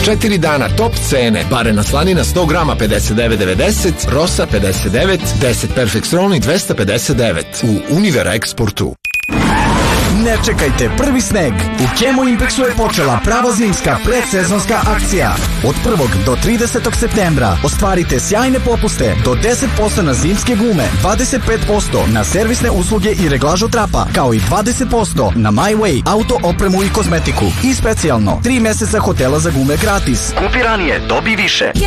4 dana top cene. Parena slanina 100 grama 59,90, Rosa 59, 10 Perfect Stroni 259 u Univer Eksportu. Ne čekajte prvi sneg. U Kemo Impexu je počela prava zimska predsezonska akcija. Od 1. do 30. septembra ostvarite sjajne popuste do 10% na zimske gume, 25% na servisne usluge i reglažu trapa, kao i 20% na My Way, auto, opremu i kozmetiku. I specijalno 3 meseca hotela za gume gratis. Kupi ranije, dobi više.